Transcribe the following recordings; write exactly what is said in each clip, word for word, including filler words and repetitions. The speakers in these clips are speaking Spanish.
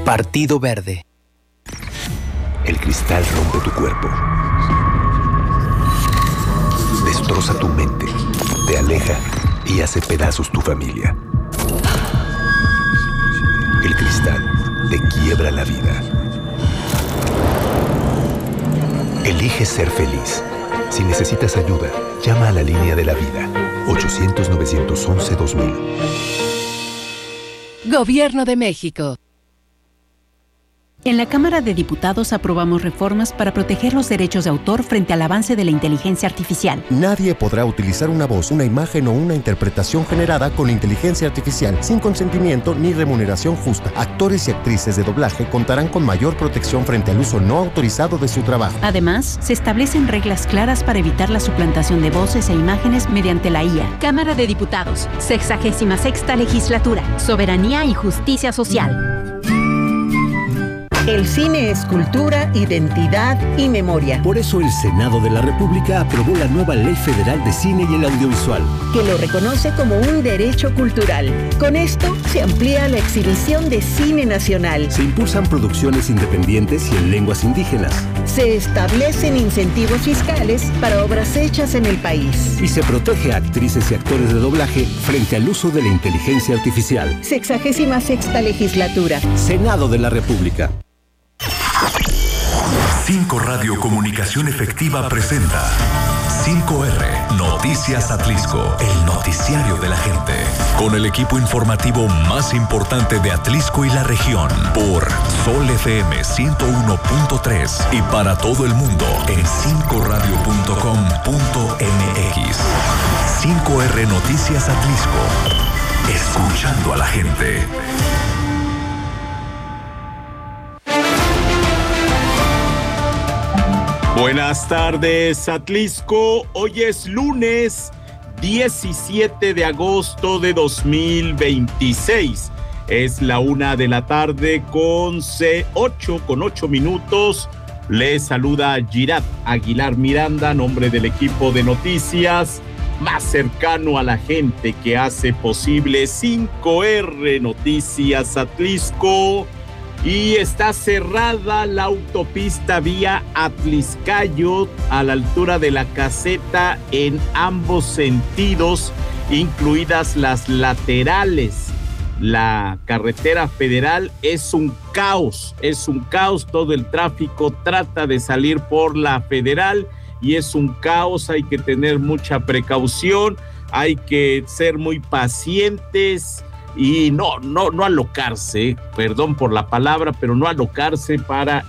Partido Verde. El cristal rompe tu cuerpo. Destroza tu mente. Te aleja y hace pedazos tu familia. El cristal te quiebra la vida. Elige ser feliz. Si necesitas ayuda, llama a la línea de la vida. ochocientos, novecientos once, dos mil. Gobierno de México. En la Cámara de Diputados aprobamos reformas para proteger los derechos de autor frente al avance de la inteligencia artificial. Nadie podrá utilizar una voz, una imagen o una interpretación generada con inteligencia artificial sin consentimiento ni remuneración justa. Actores y actrices de doblaje contarán con mayor protección frente al uso no autorizado de su trabajo. Además, se establecen reglas claras para evitar la suplantación de voces e imágenes mediante la I A. Cámara de Diputados, sexagésima sexta legislatura, soberanía y justicia social. El cine es cultura, identidad y memoria. Por eso el Senado de la República aprobó la nueva Ley Federal de Cine y el Audiovisual, que lo reconoce como un derecho cultural. Con esto se amplía la exhibición de cine nacional. Se impulsan producciones independientes y en lenguas indígenas. Se establecen incentivos fiscales para obras hechas en el país. Y se protege a actrices y actores de doblaje frente al uso de la inteligencia artificial. Sexagésima sexta legislatura. Senado de la República. cinco Radio Comunicación Efectiva presenta cinco erre Noticias Atlixco, el noticiario de la gente, con el equipo informativo más importante de Atlixco y la región, por Sol F M ciento uno punto tres y para todo el mundo en cinco radio punto com punto m x. cinco erre Noticias Atlixco, escuchando a la gente. Buenas tardes, Atlixco. Hoy es lunes diecisiete de agosto de dos mil veintiséis. Es la una de la tarde con C ocho, con ocho minutos. Les saluda Girat Aguilar Miranda, nombre del equipo de noticias más cercano a la gente que hace posible cinco erre Noticias Atlixco. Y está cerrada la autopista vía Atlixcayo a la altura de la caseta en ambos sentidos, incluidas las laterales. La carretera federal es un caos, es un caos, todo el tráfico trata de salir por la federal y es un caos, hay que tener mucha precaución, hay que ser muy pacientes. Y no, no, no alocarse, perdón por la palabra, pero no alocarse para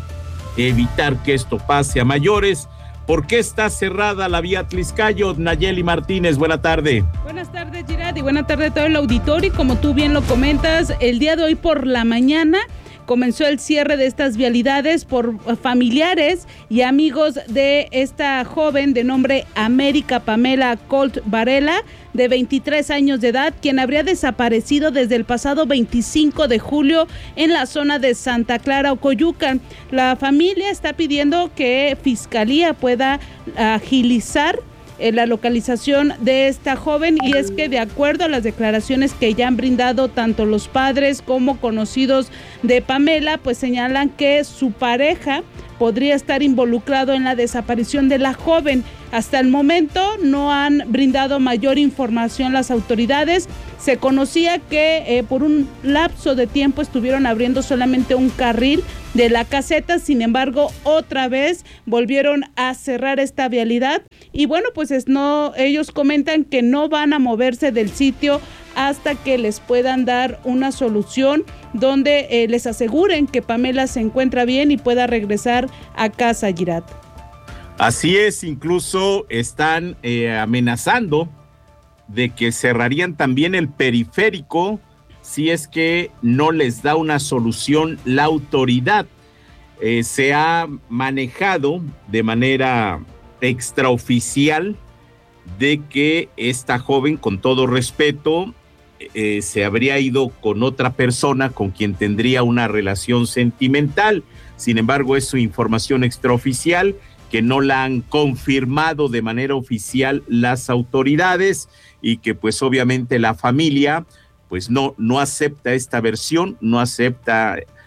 evitar que esto pase a mayores. ¿Por qué está cerrada la vía Atlixcayo? Nayeli Martínez, buena tarde. Buenas tardes, Girard, y buena tarde a todo el auditorio. Y como tú bien lo comentas, el día de hoy por la mañana comenzó el cierre de estas vialidades por familiares y amigos de esta joven de nombre América Pamela Colt Varela, de veintitrés años de edad, quien habría desaparecido desde el pasado veinticinco de julio en la zona de Santa Clara, Ocoyucan. La familia está pidiendo que Fiscalía pueda agilizar la localización de esta joven, y es que de acuerdo a las declaraciones que ya han brindado tanto los padres como conocidos de Pamela, pues señalan que su pareja podría estar involucrado en la desaparición de la joven. Hasta el momento no han brindado mayor información las autoridades. Se conocía que eh, por un lapso de tiempo estuvieron abriendo solamente un carril de la caseta, sin embargo, otra vez volvieron a cerrar esta vialidad y bueno, pues es no, ellos comentan que no van a moverse del sitio hasta que les puedan dar una solución donde eh, les aseguren que Pamela se encuentra bien y pueda regresar a casa, Girat. Así es, incluso están eh, amenazando de que cerrarían también el periférico si es que no les da una solución la autoridad. Eh, se ha manejado de manera extraoficial de que esta joven, con todo respeto, eh, se habría ido con otra persona con quien tendría una relación sentimental. Sin embargo, es su información extraoficial que no la han confirmado de manera oficial las autoridades y que pues obviamente la familia pues no, no acepta esta versión, no acepta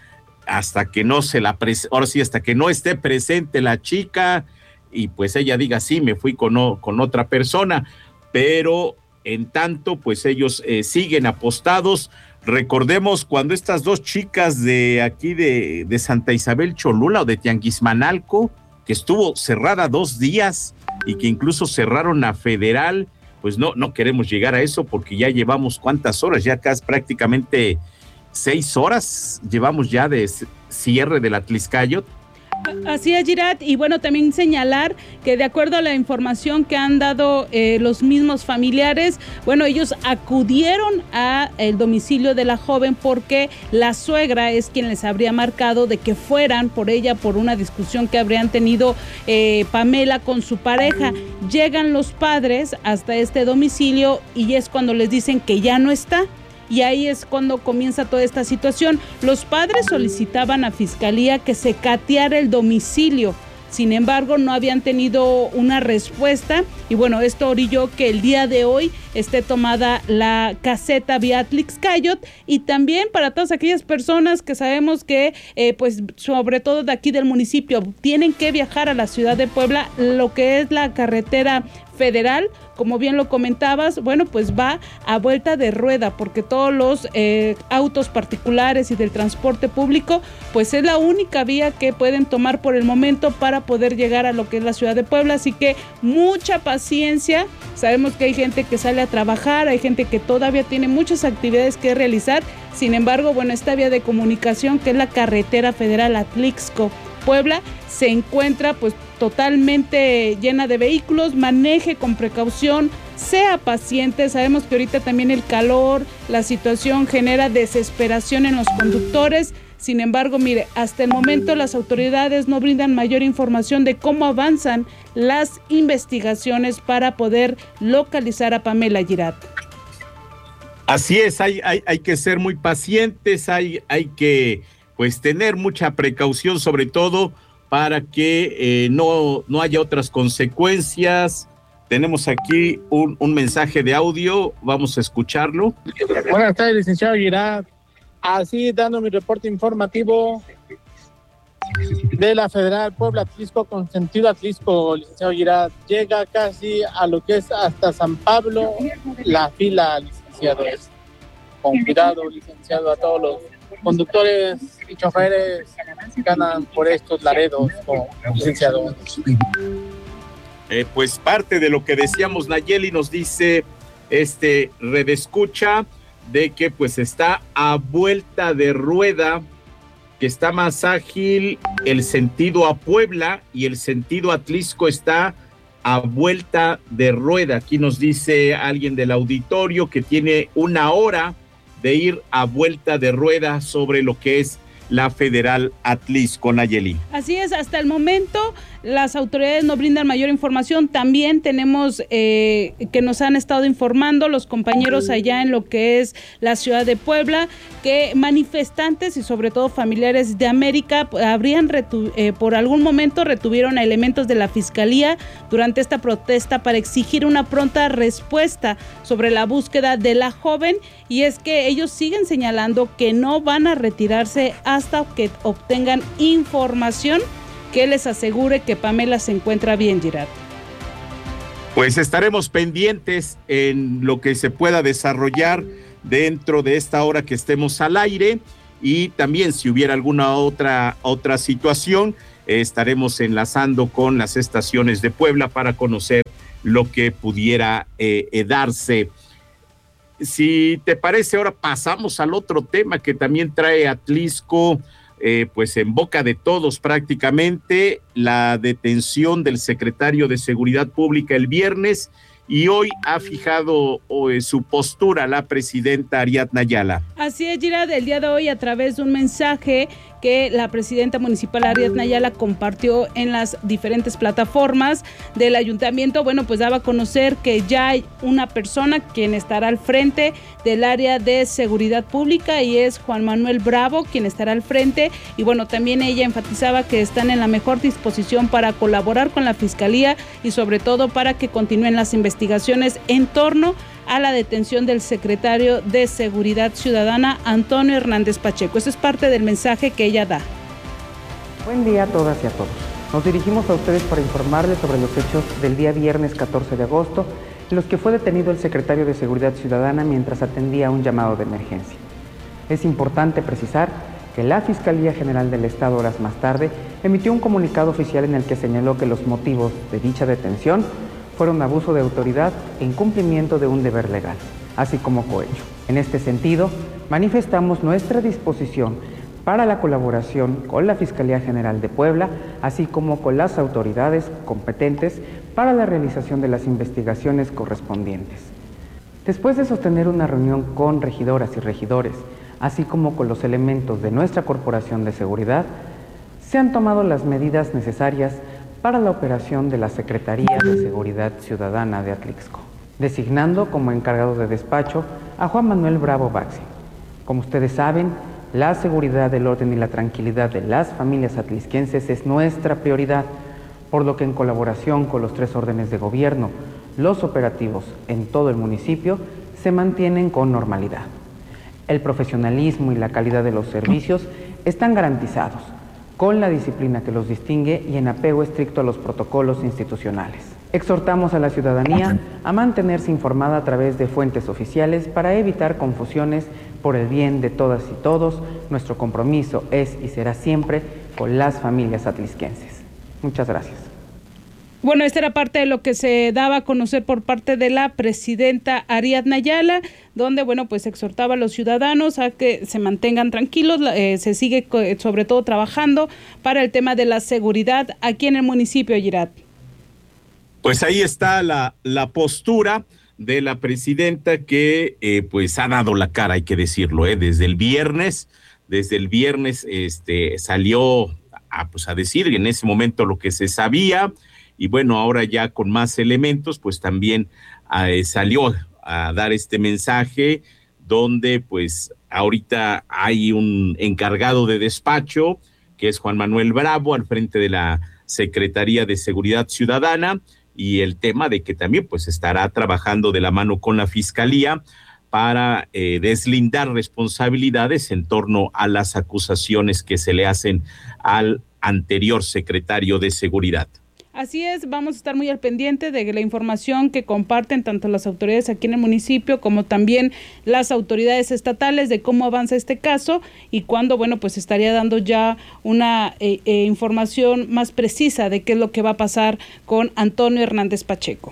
hasta que no se la pres- ahora sí, hasta que no esté presente la chica y pues ella diga sí, me fui con, o- con otra persona, pero en tanto pues ellos eh, siguen apostados. Recordemos cuando estas dos chicas de aquí de, de Santa Isabel Cholula o de Tianguismanalco, que estuvo cerrada dos días y que incluso cerraron a Federal, pues no, no queremos llegar a eso porque ya llevamos cuántas horas, ya casi prácticamente seis horas llevamos ya de cierre del Atliscayot. Así es, Girat, y bueno, también señalar que de acuerdo a la información que han dado eh, los mismos familiares, bueno, ellos acudieron a el domicilio de la joven porque la suegra es quien les habría marcado de que fueran por ella por una discusión que habrían tenido eh, Pamela con su pareja. Llegan los padres hasta este domicilio y es cuando les dicen que ya no está. Y ahí es cuando comienza toda esta situación. Los padres solicitaban a Fiscalía que se cateara el domicilio. Sin embargo, no habían tenido una respuesta y bueno, esto orilló que el día de hoy esté tomada la caseta vía Atliscayot y también para todas aquellas personas que sabemos que, eh, pues sobre todo de aquí del municipio, tienen que viajar a la ciudad de Puebla, lo que es la carretera federal, como bien lo comentabas, bueno, pues va a vuelta de rueda, porque todos los eh, autos particulares y del transporte público, pues es la única vía que pueden tomar por el momento para poder llegar a lo que es la ciudad de Puebla, así que mucha paciencia. Sabemos que hay gente que sale a trabajar, hay gente que todavía tiene muchas actividades que realizar, sin embargo, bueno, esta vía de comunicación que es la carretera federal Atlixco Puebla se encuentra pues totalmente llena de vehículos. Maneje con precaución, sea paciente. Sabemos que ahorita también el calor, la situación genera desesperación en los conductores. Sin embargo, mire, hasta el momento las autoridades no brindan mayor información de cómo avanzan las investigaciones para poder localizar a Pamela Girat. Así es, hay, hay, hay que ser muy pacientes, hay, hay que pues tener mucha precaución, sobre todo para que eh, no, no haya otras consecuencias. Tenemos aquí un, un mensaje de audio, vamos a escucharlo. Buenas tardes, licenciado Girat. Así dando mi reporte informativo de la Federal Puebla Atlisco con sentido Atlisco, licenciado Girat. Llega casi a lo que es hasta San Pablo la fila, licenciado. Con cuidado, licenciado, a todos los conductores y choferes ganan por estos Laredos, licenciado. Eh, pues parte de lo que decíamos, Nayeli, nos dice este redescucha de que pues está a vuelta de rueda, que está más ágil el sentido a Puebla y el sentido a Atlisco está a vuelta de rueda. Aquí nos dice alguien del auditorio que tiene una hora de ir a vuelta de rueda sobre lo que es la Federal Atlisco, Nayeli. Así es, hasta el momento las autoridades no brindan mayor información. También tenemos eh, que nos han estado informando los compañeros allá en lo que es la ciudad de Puebla, que manifestantes y sobre todo familiares de América habrían retu- eh, por algún momento retuvieron a elementos de la Fiscalía durante esta protesta para exigir una pronta respuesta sobre la búsqueda de la joven, y es que ellos siguen señalando que no van a retirarse hasta que obtengan información que les asegure que Pamela se encuentra bien, Girat. Pues estaremos pendientes en lo que se pueda desarrollar dentro de esta hora que estemos al aire, y también si hubiera alguna otra, otra situación, eh, estaremos enlazando con las estaciones de Puebla para conocer lo que pudiera eh, eh, darse. Si te parece, ahora pasamos al otro tema que también trae Atlisco, eh, pues en boca de todos prácticamente, la detención del secretario de Seguridad Pública el viernes, y hoy ha fijado eh, su postura la presidenta Ariadna Ayala. Así es, Girat, el día de hoy a través de un mensaje que la presidenta municipal Ariadna Ayala compartió en las diferentes plataformas del ayuntamiento, bueno, pues daba a conocer que ya hay una persona quien estará al frente del área de seguridad pública, y es Juan Manuel Bravo quien estará al frente, y bueno, también ella enfatizaba que están en la mejor disposición para colaborar con la Fiscalía y sobre todo para que continúen las investigaciones en torno a la detención del secretario de Seguridad Ciudadana, Antonio Hernández Pacheco. Ese es parte del mensaje que ella da. Buen día a todas y a todos. Nos dirigimos a ustedes para informarles sobre los hechos del día viernes catorce de agosto, en los que fue detenido el secretario de Seguridad Ciudadana mientras atendía un llamado de emergencia. Es importante precisar que la Fiscalía General del Estado, horas más tarde, emitió un comunicado oficial en el que señaló que los motivos de dicha detención fueron abuso de autoridad e incumplimiento de un deber legal, así como cohecho. En este sentido, manifestamos nuestra disposición para la colaboración con la Fiscalía General de Puebla, así como con las autoridades competentes para la realización de las investigaciones correspondientes. Después de sostener una reunión con regidoras y regidores, así como con los elementos de nuestra Corporación de Seguridad, se han tomado las medidas necesarias para la operación de la Secretaría de Seguridad Ciudadana de Atlixco, designando como encargado de despacho a Juan Manuel Bravo Baxi. Como ustedes saben, la seguridad, el orden y la tranquilidad de las familias atlisquenses es nuestra prioridad, por lo que en colaboración con los tres órdenes de gobierno, los operativos en todo el municipio se mantienen con normalidad. El profesionalismo y la calidad de los servicios están garantizados, con la disciplina que los distingue y en apego estricto a los protocolos institucionales. Exhortamos a la ciudadanía a mantenerse informada a través de fuentes oficiales para evitar confusiones por el bien de todas y todos. Nuestro compromiso es y será siempre con las familias atlisquenses. Muchas gracias. Bueno, esta era parte de lo que se daba a conocer por parte de la presidenta Ariadna Ayala, donde, bueno, pues exhortaba a los ciudadanos a que se mantengan tranquilos, eh, se sigue sobre todo trabajando para el tema de la seguridad aquí en el municipio, Girat. Pues ahí está la, la postura de la presidenta que eh, pues ha dado la cara, hay que decirlo, eh, desde el viernes, desde el viernes este, salió a, pues, a decir en ese momento lo que se sabía. Y bueno, ahora ya con más elementos, pues también eh, salió a dar este mensaje donde pues ahorita hay un encargado de despacho, que es Juan Manuel Bravo, al frente de la Secretaría de Seguridad Ciudadana, y el tema de que también pues estará trabajando de la mano con la Fiscalía para eh, deslindar responsabilidades en torno a las acusaciones que se le hacen al anterior secretario de Seguridad. Así es, vamos a estar muy al pendiente de la información que comparten tanto las autoridades aquí en el municipio como también las autoridades estatales de cómo avanza este caso y cuándo, bueno, pues estaría dando ya una eh, eh, información más precisa de qué es lo que va a pasar con Antonio Hernández Pacheco.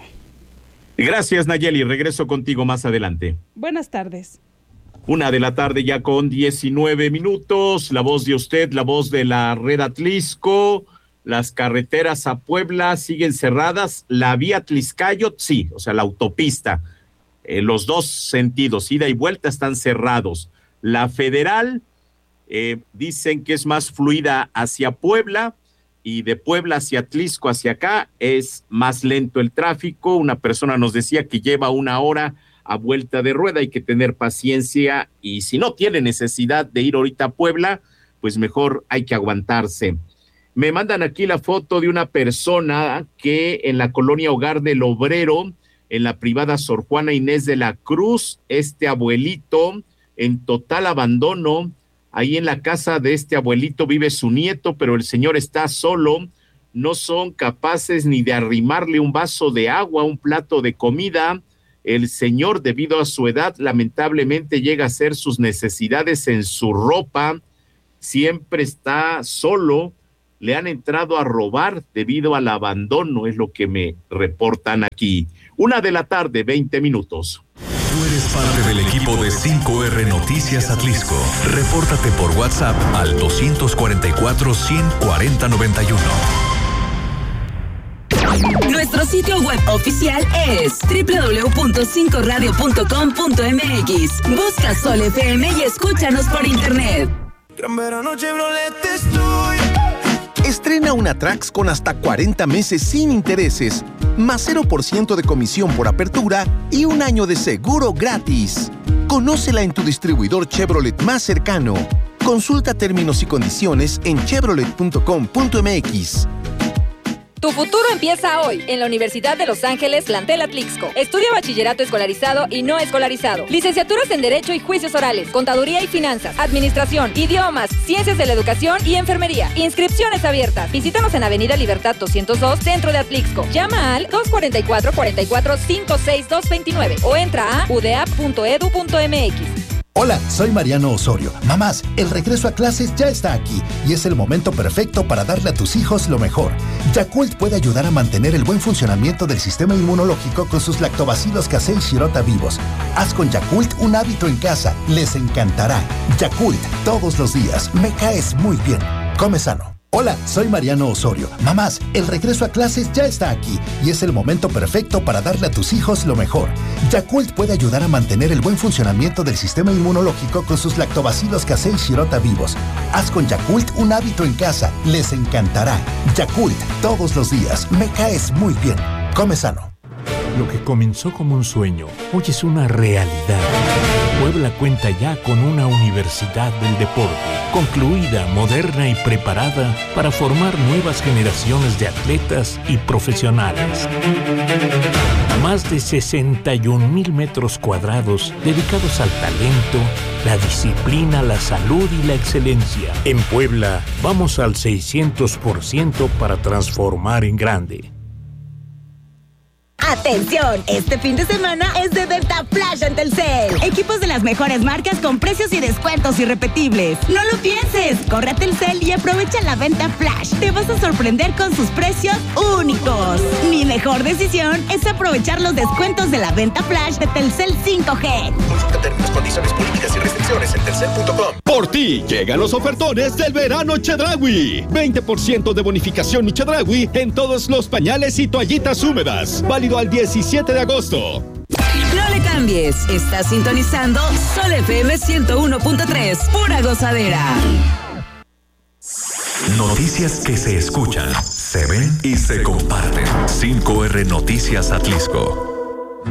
Gracias, Nayeli. Regreso contigo más adelante. Buenas tardes. Una de la tarde ya con diecinueve minutos. La voz de usted, la voz de la Red Atlisco. Las carreteras a Puebla siguen cerradas, la vía Tliscayot, sí, o sea, la autopista, eh, los dos sentidos, ida y vuelta, están cerrados. La federal, eh, dicen que es más fluida hacia Puebla, y de Puebla hacia Atlisco, hacia acá, es más lento el tráfico. Una persona nos decía que lleva una hora a vuelta de rueda, hay que tener paciencia, y si no tiene necesidad de ir ahorita a Puebla, pues mejor hay que aguantarse. Me mandan aquí la foto de una persona que en la colonia Hogar del Obrero, en la privada Sor Juana Inés de la Cruz, este abuelito en total abandono. Ahí en la casa de este abuelito vive su nieto, pero el señor está solo. No son capaces ni de arrimarle un vaso de agua, un plato de comida. El señor, debido a su edad, lamentablemente llega a hacer sus necesidades en su ropa. Siempre está solo. Le han entrado a robar debido al abandono, es lo que me reportan aquí. Una de la tarde, veinte minutos. Tú eres parte del equipo de cinco erre Noticias Atlisco. Repórtate por WhatsApp al dos cuatro cuatro, uno cero cuatro cero nueve uno. Nuestro sitio web oficial es doble u doble u doble u punto cinco radio punto com punto m x. Busca Sol F M y escúchanos por internet. Gran verano Chevrolet estoy. Estrena una Trax con hasta cuarenta meses sin intereses, más cero por ciento de comisión por apertura y un año de seguro gratis. Conócela en tu distribuidor Chevrolet más cercano. Consulta términos y condiciones en chevrolet punto com punto m x. Tu futuro empieza hoy en la Universidad de Los Ángeles, plantel Atlixco. Estudia bachillerato escolarizado y no escolarizado. Licenciaturas en Derecho y Juicios Orales, Contaduría y Finanzas, Administración, Idiomas, Ciencias de la Educación y Enfermería. Inscripciones abiertas. Visítanos en Avenida Libertad doscientos dos, Centro de Atlixco. Llama al dos cuatro cuatro, cuatro cuatro cinco seis dos dos nueve o entra a u d a p punto e d u punto m x. Hola, soy Mariano Osorio. Mamás, el regreso a clases ya está aquí y es el momento perfecto para darle a tus hijos lo mejor. Yakult puede ayudar a mantener el buen funcionamiento del sistema inmunológico con sus lactobacilos casei shirota vivos. Haz con Yakult un hábito en casa. Les encantará. Yakult, todos los días. Me caes muy bien. Come sano. Hola, soy Mariano Osorio. Mamás, el regreso a clases ya está aquí y es el momento perfecto para darle a tus hijos lo mejor. Yakult puede ayudar a mantener el buen funcionamiento del sistema inmunológico con sus lactobacilos casei shirota vivos. Haz con Yakult un hábito en casa. Les encantará. Yakult, todos los días. Me caes muy bien. Come sano. Lo que comenzó como un sueño, hoy es una realidad. Puebla cuenta ya con una universidad del deporte, concluida, moderna y preparada para formar nuevas generaciones de atletas y profesionales. Más de sesenta y un mil metros cuadrados dedicados al talento, la disciplina, la salud y la excelencia. En Puebla, vamos al seiscientos por ciento para transformar en grande. ¡Atención! Este fin de semana es de Venta Flash en Telcel. Equipos de las mejores marcas con precios y descuentos irrepetibles. ¡No lo pienses! Corre a Telcel y aprovecha la Venta Flash. Te vas a sorprender con sus precios únicos. Mi mejor decisión es aprovechar los descuentos de la Venta Flash de Telcel cinco G. Consulta términos, condiciones, políticas y restricciones en telcel punto com. Por ti llegan los ofertones del verano Chedraui. veinte por ciento de bonificación y Chedraui en todos los pañales y toallitas húmedas. Válido al diecisiete de agosto. No le cambies. Estás sintonizando Sol F M ciento uno punto tres. Pura gozadera. Noticias que se escuchan, se ven y se comparten. cinco R Noticias Atlixco.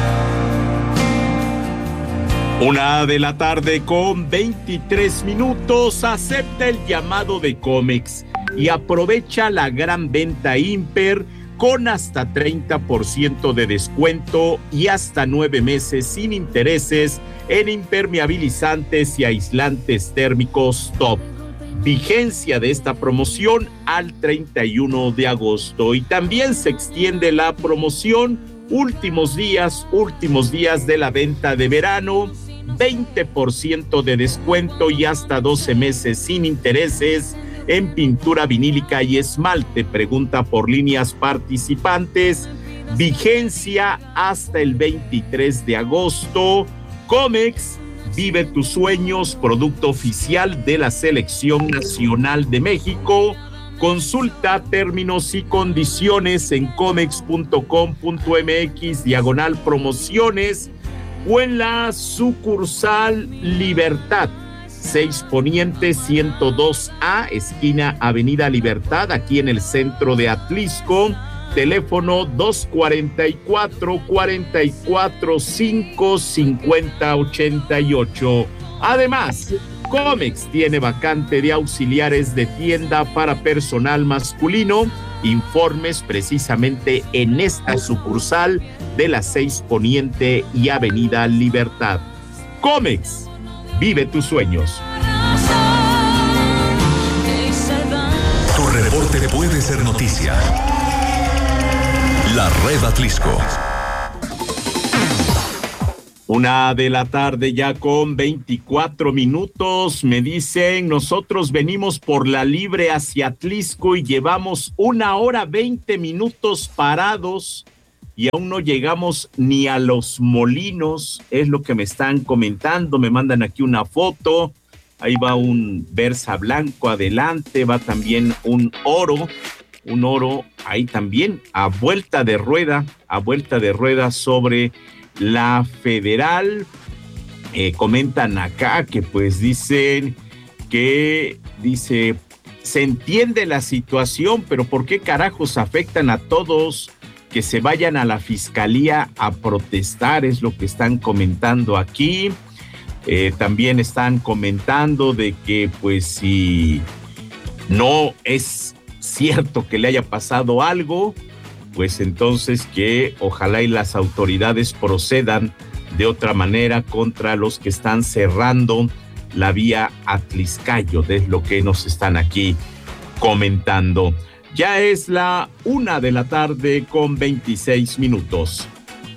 Una de la tarde con veintitrés minutos. Acepta el llamado de Comex y aprovecha la gran venta Imper con hasta treinta por ciento de descuento y hasta nueve meses sin intereses en impermeabilizantes y aislantes térmicos Top. Vigencia de esta promoción al treinta y uno de agosto. Y también se extiende la promoción últimos días, últimos días de la venta de verano, veinte por ciento de descuento y hasta doce meses sin intereses en pintura vinílica y esmalte. Pregunta por líneas participantes. Vigencia hasta el veintitrés de agosto. Comex, vive tus sueños, producto oficial de la Selección Nacional de México. Consulta términos y condiciones en comex punto com punto m x diagonal promociones o en la sucursal Libertad. seis Poniente ciento dos A, esquina Avenida Libertad, aquí en el centro de Atlixco. Teléfono dos cuarenta y cuatro, cuarenta y cuatro, cinco, cincuenta, ochenta y ocho. Además, Comex tiene vacante de auxiliares de tienda para personal masculino. Informes precisamente en esta sucursal de la seis Poniente y Avenida Libertad. Comex, vive tus sueños. Tu reporte puede ser noticia. La Red Atlixco. Una de la tarde ya con veinticuatro minutos. Me dicen, nosotros venimos por la Libre hacia Atlixco y llevamos una hora veinte minutos parados y aún no llegamos ni a Los Molinos, es lo que me están comentando. Me mandan aquí una foto, ahí va un Versa blanco adelante, va también un oro, un oro ahí también, a vuelta de rueda, a vuelta de rueda sobre la Federal. Eh, comentan acá que pues dicen que, dice, se entiende la situación, pero ¿por qué carajos afectan a todos? Que se vayan a la fiscalía a protestar, es lo que están comentando aquí. Eh, también están comentando de que pues si no es cierto que le haya pasado algo, pues entonces que ojalá y las autoridades procedan de otra manera contra los que están cerrando la vía Atliscayo, es lo que nos están aquí comentando. Ya es la una de la tarde con veintiséis minutos.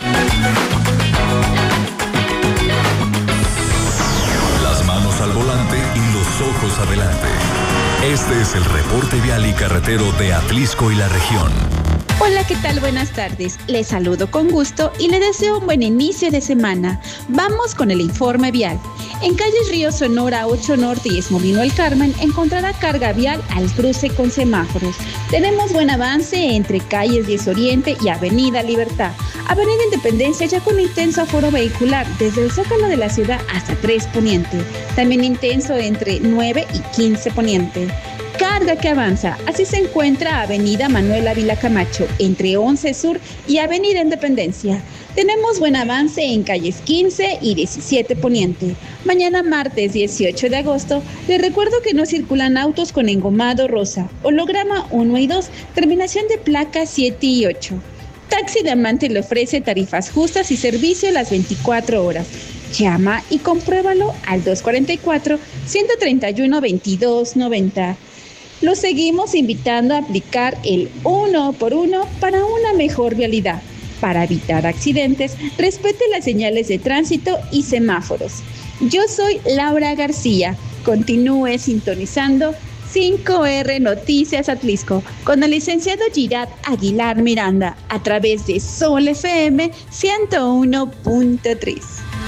Las manos al volante y los ojos adelante. Este es el reporte vial y carretero de Atlisco y la región. Hola, ¿qué tal? Buenas tardes. Les saludo con gusto y le deseo un buen inicio de semana. Vamos con el informe vial. En calles Río Sonora, ocho Norte y Esmolino El Carmen encontrará carga vial al cruce con semáforos. Tenemos buen avance entre calles diez Oriente y Avenida Libertad. Avenida Independencia ya con intenso aforo vehicular desde el Zócalo de la ciudad hasta tres Poniente. También intenso entre nueve y quince Poniente. Carga que avanza, así se encuentra Avenida Manuel Ávila Camacho, entre once Sur y Avenida Independencia. Tenemos buen avance en calles quince y diecisiete Poniente. Mañana martes dieciocho de agosto, les recuerdo que no circulan autos con engomado rosa, holograma uno y dos, terminación de placas siete y ocho. Taxi Diamante le ofrece tarifas justas y servicio las veinticuatro horas. Llama y compruébalo al dos cuatro cuatro, uno tres uno, veintidós noventa. Los seguimos invitando a aplicar el uno por uno para una mejor vialidad. Para evitar accidentes, respete las señales de tránsito y semáforos. Yo soy Laura García. Continúe sintonizando cinco erre Noticias Atlisco con el licenciado Girard Aguilar Miranda a través de Sol F M ciento uno punto tres.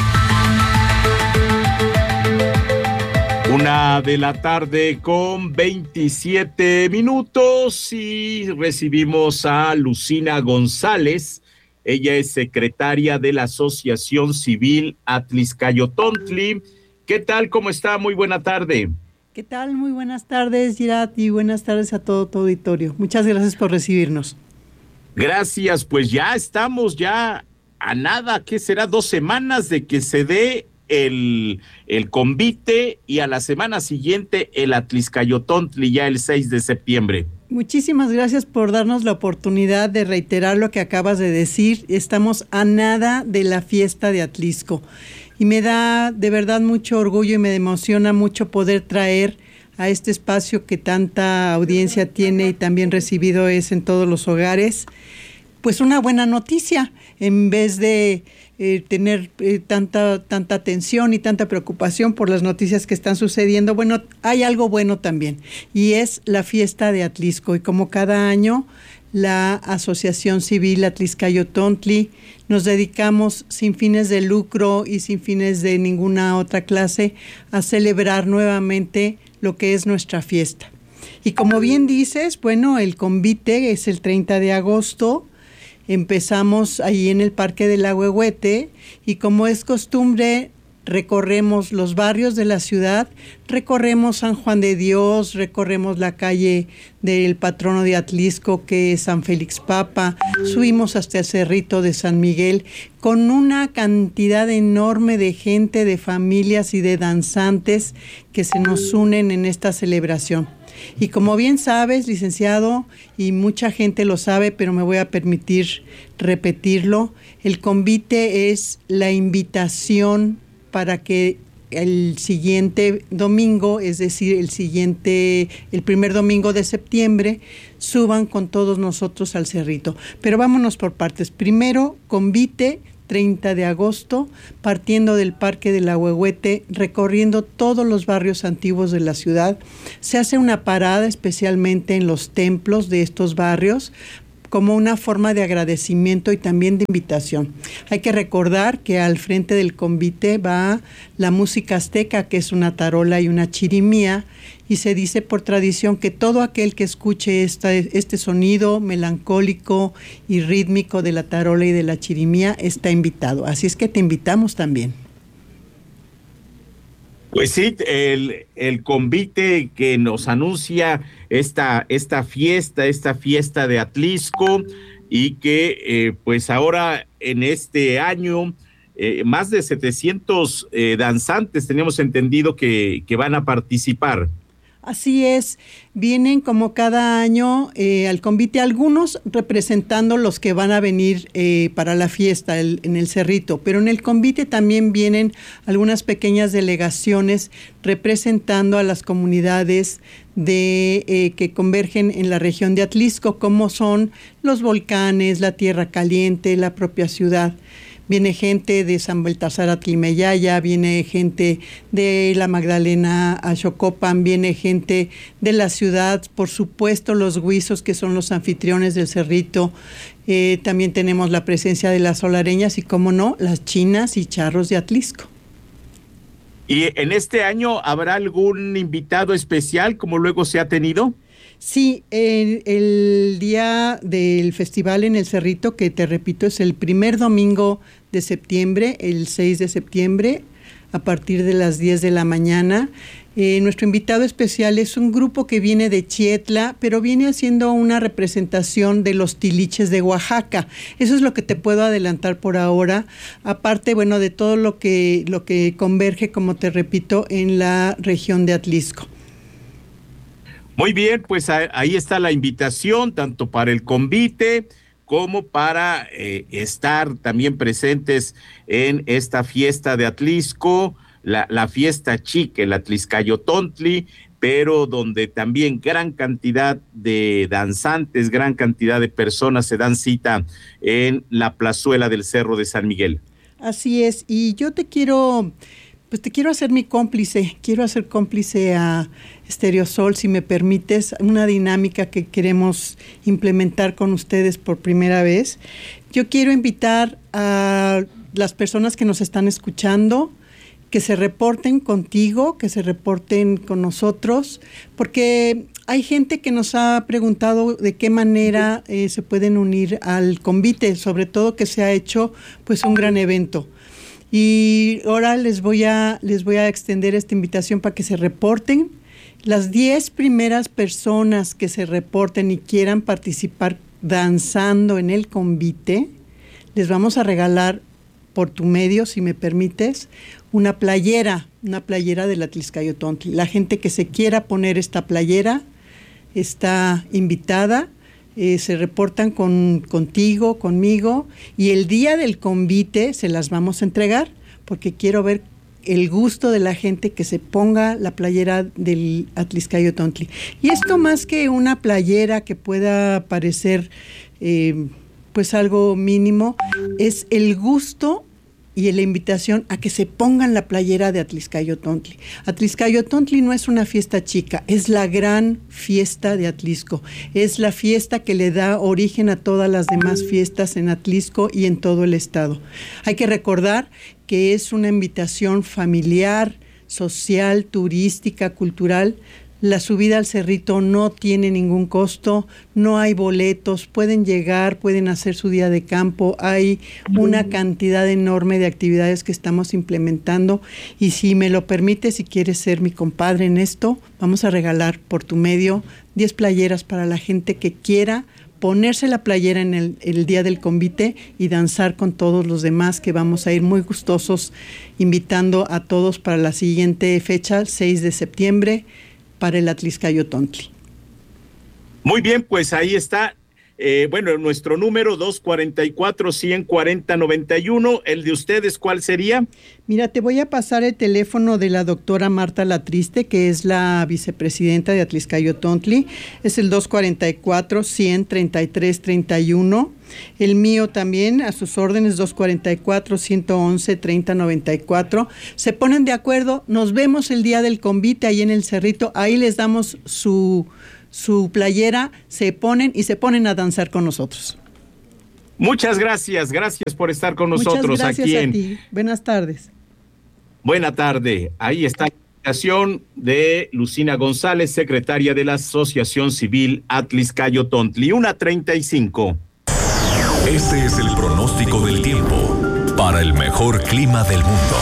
Una de la tarde con veintisiete minutos y recibimos a Lucina González. Ella es secretaria de la Asociación Civil Atliscayotontli. ¿Qué tal? ¿Cómo está? Muy buena tarde. ¿Qué tal? Muy buenas tardes, Girard, y buenas tardes a todo tu auditorio. Muchas gracias por recibirnos. Gracias, pues ya estamos ya a nada, ¿qué será? Dos semanas de que se dé el, el convite y a la semana siguiente el Atliscayotontli, ya el seis de septiembre. Muchísimas gracias por darnos la oportunidad de reiterar lo que acabas de decir. Estamos a nada de la fiesta de Atlisco y me da de verdad mucho orgullo y me emociona mucho poder traer a este espacio que tanta audiencia tiene y también recibido es en todos los hogares, pues una buena noticia en vez de Eh, tener eh, tanta tanta tensión y tanta preocupación por las noticias que están sucediendo. Bueno, hay algo bueno también y es la fiesta de Atlisco, y como cada año la Asociación Civil Atliscayotontli nos dedicamos sin fines de lucro y sin fines de ninguna otra clase a celebrar nuevamente lo que es nuestra fiesta. Y como bien dices, bueno, el convite es el treinta de agosto. Empezamos ahí en el Parque del Ahuehuete y como es costumbre recorremos los barrios de la ciudad, recorremos San Juan de Dios, recorremos la calle del patrono de Atlisco que es San Félix Papa, subimos hasta el Cerrito de San Miguel con una cantidad enorme de gente, de familias y de danzantes que se nos unen en esta celebración. Y como bien sabes, licenciado, y mucha gente lo sabe, pero me voy a permitir repetirlo, el convite es la invitación para que el siguiente domingo, es decir, el siguiente, el primer domingo de septiembre, suban con todos nosotros al Cerrito. Pero vámonos por partes. Primero, convite, treinta de agosto, partiendo del Parque del Ahuehuete, recorriendo todos los barrios antiguos de la ciudad. Se hace una parada especialmente en los templos de estos barrios como una forma de agradecimiento y también de invitación. Hay que recordar que al frente del convite va la música azteca, que es una tarola y una chirimía, y se dice por tradición que todo aquel que escuche esta, este sonido melancólico y rítmico de la tarola y de la chirimía está invitado. Así es que te invitamos también. Pues sí, el, el convite que nos anuncia esta, esta fiesta, esta fiesta de Atlisco, y que eh, pues ahora en este año eh, más de setecientos eh, danzantes tenemos entendido que, que van a participar. Así es, vienen como cada año eh, al convite, algunos representando los que van a venir eh, para la fiesta el, en el Cerrito, pero en el convite también vienen algunas pequeñas delegaciones representando a las comunidades de eh, que convergen en la región de Atlixco, como son los volcanes, la tierra caliente, la propia ciudad. Viene gente de San Baltasar a Tlimeyaya, viene gente de la Magdalena a Xocopan, viene gente de la ciudad, por supuesto los huizos que son los anfitriones del Cerrito. Eh, también tenemos la presencia de las solareñas y, cómo no, las chinas y charros de Atlixco. ¿Y en este año habrá algún invitado especial como luego se ha tenido? Sí, el, el día del festival en el Cerrito, que te repito es el primer domingo de septiembre, el seis de septiembre, a partir de las diez de la mañana. Eh, nuestro invitado especial es un grupo que viene de Chietla, pero viene haciendo una representación de los tiliches de Oaxaca. Eso es lo que te puedo adelantar por ahora. Aparte, bueno, de todo lo que, lo que converge, como te repito, en la región de Atlixco. Muy bien, pues ahí está la invitación, tanto para el convite como para eh, estar también presentes en esta fiesta de Atlixco, la, la fiesta chica, el Atlixcayotontli, pero donde también gran cantidad de danzantes, gran cantidad de personas se dan cita en la plazuela del Cerro de San Miguel. Así es, y yo te quiero... Pues te quiero hacer mi cómplice, quiero hacer cómplice a Stereosol, si me permites, una dinámica que queremos implementar con ustedes por primera vez. Yo quiero invitar a las personas que nos están escuchando, que se reporten contigo, que se reporten con nosotros, porque hay gente que nos ha preguntado de qué manera eh, se pueden unir al convite, sobre todo que se ha hecho pues un gran evento. Y ahora les voy a les voy a extender esta invitación para que se reporten. Las diez primeras personas que se reporten y quieran participar danzando en el convite, les vamos a regalar por tu medio, si me permites, una playera, una playera del Atlixcayotontli. La gente que se quiera poner esta playera está invitada. Eh, se reportan con, contigo, conmigo, y el día del convite se las vamos a entregar, porque quiero ver el gusto de la gente que se ponga la playera del Atlixcayotontli. Y esto, más que una playera que pueda parecer eh, pues algo mínimo, es el gusto y la invitación a que se pongan la playera de Atlixcayotontli. Atlixcayotontli no es una fiesta chica, es la gran fiesta de Atlixco. Es la fiesta que le da origen a todas las demás fiestas en Atlixco y en todo el estado. Hay que recordar que es una invitación familiar, social, turística, cultural. La subida al Cerrito no tiene ningún costo, no hay boletos, pueden llegar, pueden hacer su día de campo, hay una cantidad enorme de actividades que estamos implementando, y si me lo permite, si quieres ser mi compadre en esto, vamos a regalar por tu medio diez playeras para la gente que quiera ponerse la playera en el, el día del convite y danzar con todos los demás, que vamos a ir muy gustosos, invitando a todos para la siguiente fecha, seis de septiembre, para el Atlixcayotontli. Muy bien, pues ahí está. Eh, bueno, nuestro número dos cuatro cuatro, uno cuatro cero, nueve uno. ¿El de ustedes cuál sería? Mira, te voy a pasar el teléfono de la doctora Marta Latriste, que es la vicepresidenta de Atlixcayotontli. Es el dos cuatro cuatro, uno cero, treinta y tres, treinta y uno. El mío también, a sus órdenes, dos cuatro cuatro, uno once, treinta, noventa y cuatro. Se ponen de acuerdo, nos vemos el día del convite ahí en el Cerrito, ahí les damos su, su playera, se ponen y se ponen a danzar con nosotros. Muchas gracias, gracias por estar con nosotros. Muchas gracias aquí a en... ti. Buenas tardes. Buena tarde, ahí está la invitación de Lucina González, secretaria de la Asociación Civil Atlixcayotontli, una treinta y cinco. Este es el pronóstico del tiempo para el mejor clima del mundo.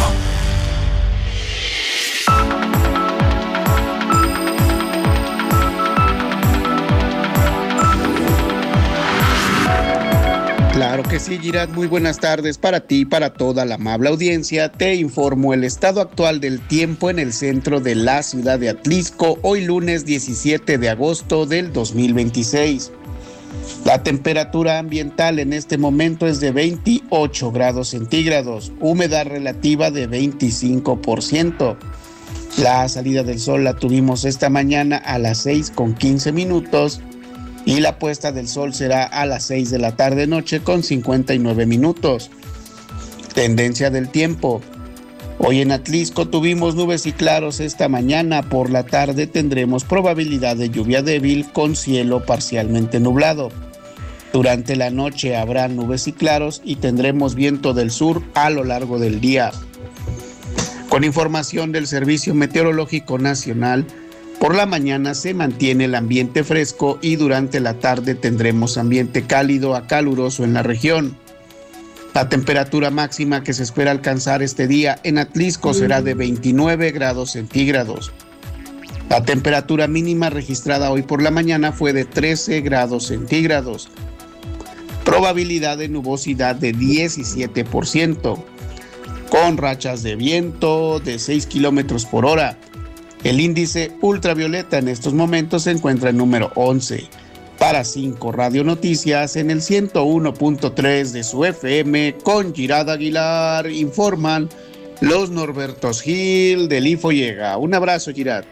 Claro que sí, Girat, muy buenas tardes para ti y para toda la amable audiencia. Te informo el estado actual del tiempo en el centro de la ciudad de Atlixco, hoy lunes diecisiete de agosto del dos mil veintiséis. La temperatura ambiental en este momento es de veintiocho grados centígrados, humedad relativa de veinticinco por ciento. La salida del sol la tuvimos esta mañana a las seis con quince minutos y la puesta del sol será a las seis de la tarde noche con cincuenta y nueve minutos. Tendencia del tiempo. Hoy en Atlixco tuvimos nubes y claros esta mañana. Por la tarde tendremos probabilidad de lluvia débil con cielo parcialmente nublado. Durante la noche habrá nubes y claros y tendremos viento del sur a lo largo del día. Con información del Servicio Meteorológico Nacional, por la mañana se mantiene el ambiente fresco y durante la tarde tendremos ambiente cálido a caluroso en la región. La temperatura máxima que se espera alcanzar este día en Atlixco será de veintinueve grados centígrados. La temperatura mínima registrada hoy por la mañana fue de trece grados centígrados. Probabilidad de nubosidad de diecisiete por ciento, con rachas de viento de seis kilómetros por hora. El índice ultravioleta en estos momentos se encuentra en número once. Para cinco Radio Noticias en el ciento uno punto tres de su F M con Girad Aguilar, informan los Norbertos Gil del Infollega. Un abrazo, Girad.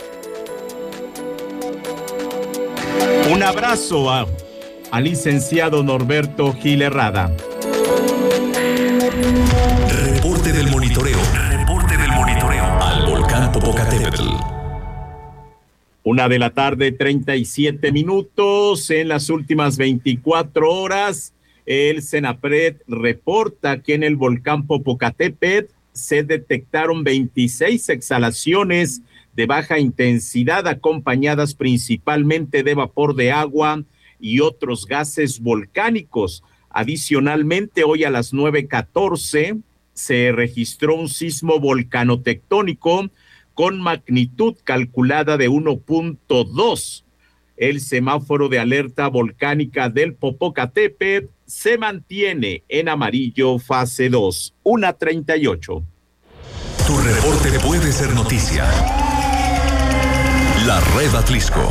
Un abrazo a, al licenciado Norberto Gil Herrada. Reporte del monitoreo. Reporte del monitoreo al volcán Popocatépetl. Una de la tarde, treinta y siete minutos. En las últimas veinticuatro horas, el CENAPRED reporta que en el volcán Popocatépetl se detectaron veintiséis exhalaciones de baja intensidad, acompañadas principalmente de vapor de agua y otros gases volcánicos. Adicionalmente, hoy a las nueve catorce se registró un sismo volcanotectónico con magnitud calculada de uno punto dos. El semáforo de alerta volcánica del Popocatépetl se mantiene en amarillo fase dos, una treinta y ocho. Tu reporte puede ser noticia. La Red Atlixco.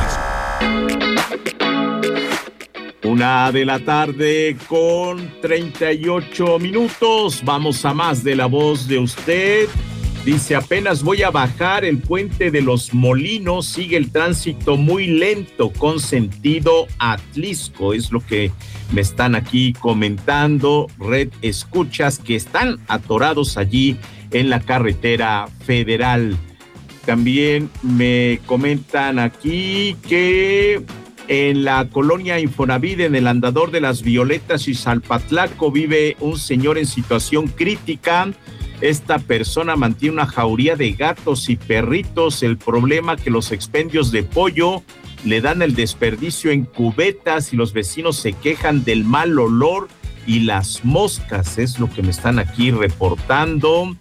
Una de la tarde con treinta y ocho minutos. Vamos a más de la voz de usted. Dice, apenas voy a bajar el puente de los Molinos, sigue el tránsito muy lento con sentido Atlixco. Es lo que me están aquí comentando, Red Escuchas, que están atorados allí en la carretera federal. También me comentan aquí que en la colonia Infonavit, en el Andador de las Violetas y Salpatlaco, vive un señor en situación crítica. Esta persona mantiene una jauría de gatos y perritos. El problema que los expendios de pollo le dan el desperdicio en cubetas y los vecinos se quejan del mal olor y las moscas. Es lo que me están aquí reportando.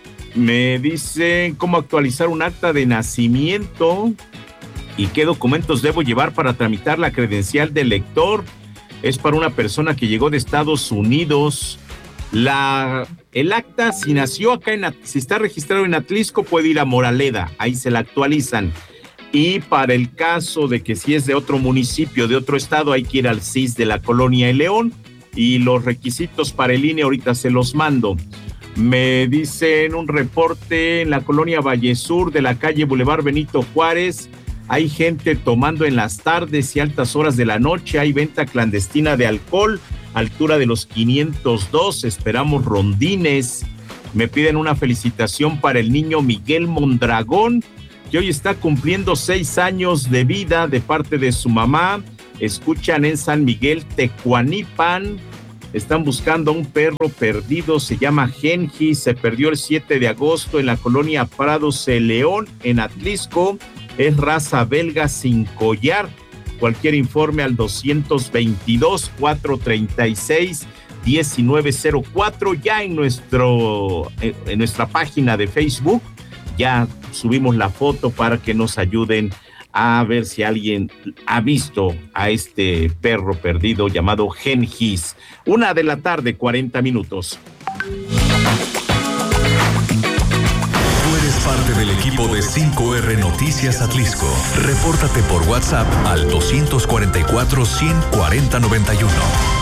Me dicen cómo actualizar un acta de nacimiento y qué documentos debo llevar para tramitar la credencial de lector. Es para una persona que llegó de Estados Unidos. La, el acta, si nació acá, en, si está registrado en Atlixco, puede ir a Moraleda, ahí se la actualizan. Y para el caso de que si es de otro municipio, de otro estado, hay que ir al C I S de la Colonia El León. Y los requisitos para el I N E ahorita se los mando. Me dicen un reporte en la Colonia Vallesur de la calle Boulevard Benito Juárez. Hay gente tomando en las tardes y altas horas de la noche. Hay venta clandestina de alcohol, altura de los quinientos dos. Esperamos rondines. Me piden una felicitación para el niño Miguel Mondragón, que hoy está cumpliendo seis años de vida, de parte de su mamá. Escuchan en San Miguel Tecuanipan. Están buscando a un perro perdido, se llama Genji. Se perdió el siete de agosto en la colonia Prados de León, en Atlixco. Es raza belga sin collar. Cualquier informe al doscientos veintidós, cuatrocientos treinta y seis, diecinueve cero cuatro. Ya en, nuestro, en nuestra página de Facebook ya subimos la foto para que nos ayuden a ver si alguien ha visto a este perro perdido llamado Genghis. Una de la tarde, cuarenta minutos. Tú eres parte del equipo de cinco erre Noticias Atlixco. Repórtate por WhatsApp al dos cuatro cuatro, uno cero cuatro cero nueve uno.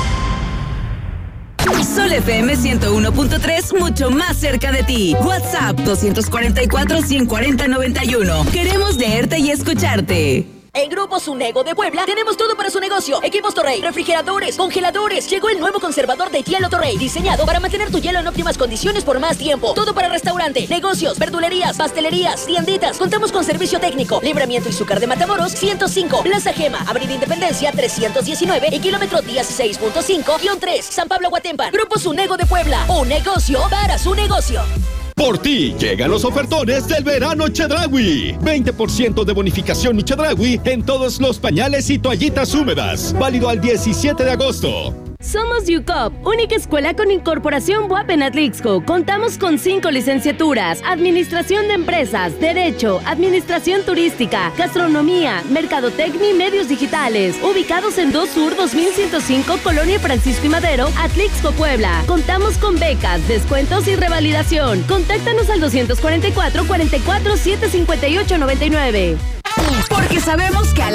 Sol F M ciento uno punto tres, mucho más cerca de ti. WhatsApp dos cuatro cuatro, uno cuatro cero nueve uno. Queremos leerte y escucharte. En Grupo Sunego de Puebla tenemos todo para su negocio. Equipos Torrey, refrigeradores, congeladores. Llegó el nuevo conservador de hielo Torrey, diseñado para mantener tu hielo en óptimas condiciones por más tiempo. Todo para restaurante, negocios, verdulerías, pastelerías, tienditas. Contamos con servicio técnico. Libramiento y Izúcar de Matamoros ciento cinco. Plaza Gema, Avenida Independencia trescientos diecinueve y kilómetro dieciséis punto cinco guión tres. San Pablo Huatempan. Grupo Sunego de Puebla. Un negocio para su negocio. Por ti llegan los ofertones del verano Chedraui. veinte por ciento de bonificación y Chedraui en todos los pañales y toallitas húmedas. Válido al diecisiete de agosto. Somos UCOP, única escuela con incorporación B U A P en Atlixco. Contamos con cinco licenciaturas: Administración de Empresas, Derecho, Administración Turística, Gastronomía, Mercadotecnia y Medios Digitales. Ubicados en dos Sur dos mil ciento cinco, Colonia Francisco y Madero, Atlixco, Puebla. Contamos con becas, descuentos y revalidación. Contáctanos al dos cuatro cuatro, cuarenta y cuatro, setecientos cincuenta y ocho noventa y nueve. Porque sabemos que a la